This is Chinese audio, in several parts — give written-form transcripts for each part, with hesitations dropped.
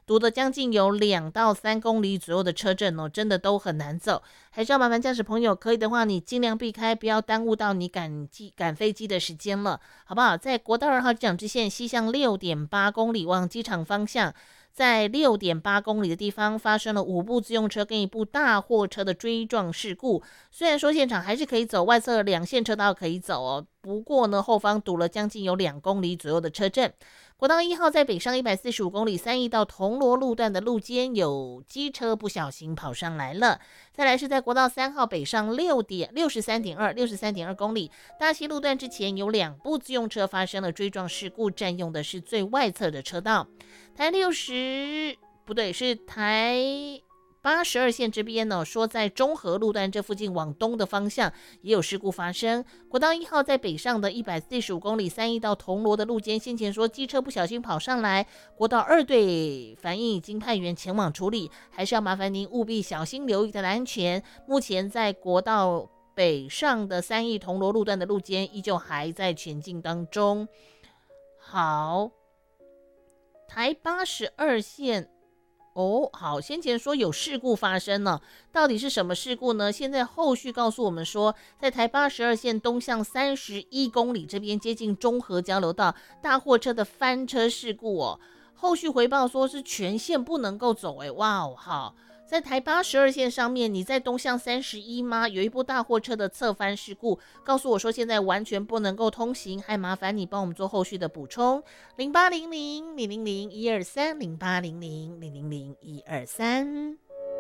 堵得将近有2到3公里左右的车阵哦，真的都很难走。还是要麻烦驾驶朋友，可以的话你尽量避开，不要耽误到你赶飞机的时间了，好不好？在国道2号机场支线西向6.8公里往机场方向，在6.8公里的地方发生了5部自用车跟1部大货车的追撞事故。虽然说现场还是可以走，外侧2线车道可以走哦，不过呢后方堵了将近有2公里左右的车阵。国道1号在北上145公里3义到铜锣路段的路肩有机车不小心跑上来了。再来是在国道3号北上63.2公里大溪路段之前有2部自用车发生了追撞事故，占用的是最外侧的车道。台82线这边呢，说在中和路段这附近往东的方向也有事故发生。国道1号在北上的145公里3义到铜锣的路肩，先前说机车不小心跑上来，国道2队反映已经派员前往处理，还是要麻烦您务必小心留意它的安全。目前在国道北上的3义铜锣路段的路肩依旧还在前进当中。好，台82线好，先前说有事故发生了，到底是什么事故呢？现在后续告诉我们说，在台82线东向31公里这边接近中和交流道，大货车的翻车事故哦。后续回报说是全线不能够走，哇哦，好。在台82线上面，你在东向31吗？有一部大货车的侧翻事故，告诉我说现在完全不能够通行，还麻烦你帮我们做后续的补充。0800-000-123，0800-000-123。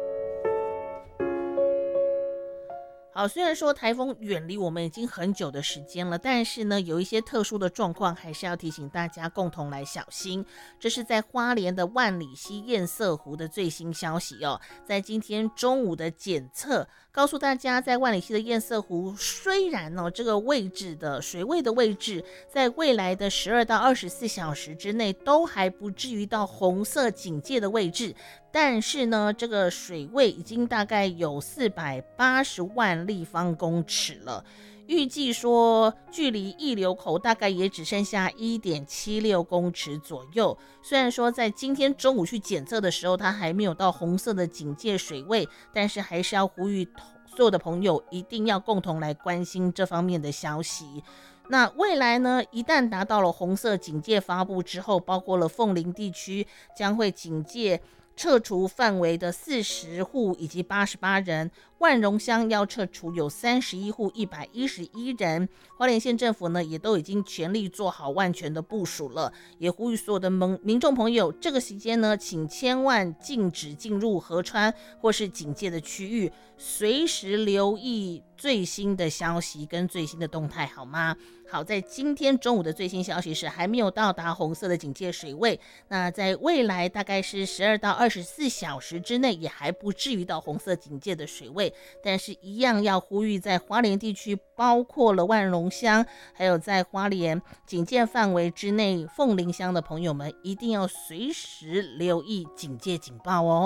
好，虽然说台风远离我们已经很久的时间了，但是呢，有一些特殊的状况还是要提醒大家共同来小心。这是在花莲的万里溪堰塞湖的最新消息哦，在今天中午的检测告诉大家，在万里溪的堰塞湖，虽然这个位置的水位的位置，在未来的12到24小时之内都还不至于到红色警戒的位置，但是呢，这个水位已经大概有480万立方公尺了。预计说距离溢流口大概也只剩下 1.76 公尺左右。虽然说在今天中午去检测的时候它还没有到红色的警戒水位，但是还是要呼吁所有的朋友一定要共同来关心这方面的消息。那未来呢，一旦达到了红色警戒发布之后，包括了凤林地区将会警戒撤除范围的40户以及88人，万荣乡要撤除有31户111人，花莲县政府呢也都已经全力做好万全的部署了，也呼吁所有的民众朋友，这个时间呢请千万禁止进入河川或是警戒的区域，随时留意最新的消息跟最新的动态，好吗？好，在今天中午的最新消息是还没有到达红色的警戒水位，那在未来大概是12到24小时之内也还不至于到红色警戒的水位，但是一样要呼吁在花莲地区，包括了万荣乡，还有在花莲警戒范围之内凤林乡的朋友们，一定要随时留意警戒警报哦。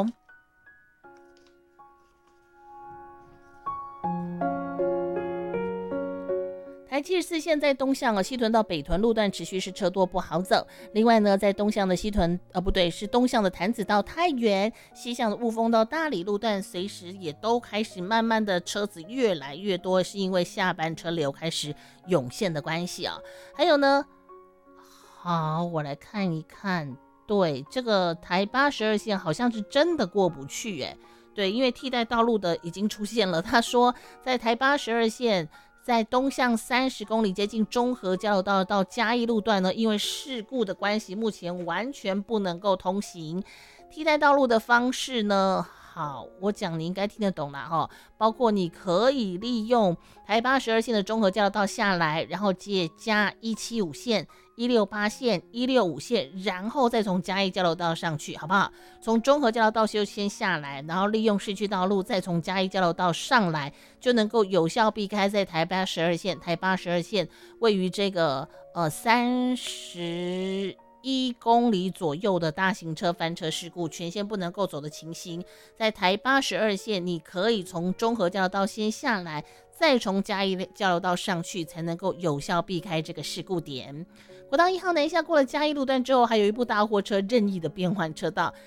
台74线在东向西屯到北屯路段持续是车多不好走。另外呢，在东向的西屯是东向的潭子到太原，西向的雾峰到大理路段，随时也都开始慢慢的车子越来越多，是因为下班车流开始涌现的关系啊。还有呢，好，我来看一看，对，这个台82线好像是真的过不去耶。对，因为替代道路的已经出现了，他说在台82线在东向30公里接近中和交流道到嘉义路段呢，因为事故的关系，目前完全不能够通行。替代道路的方式呢，好，我讲你应该听得懂啦齁，包括你可以利用台82线的中和交流道下来，然后接加175线、168线、165线，然后再从嘉义交流道上去，好不好？从中和交流道先下来，然后利用市区道路再从嘉义交流道上来，就能够有效避开在台82线。台82线位于这个31公里左右的大型车翻车事故，全线不能够走的情形，在台82线你可以从中和交流道先下来，再从嘉义交流道上去，才能够有效避开这个事故点。国道1号南下过了嘉义路段之后，还有一部大货车任意的变换车道，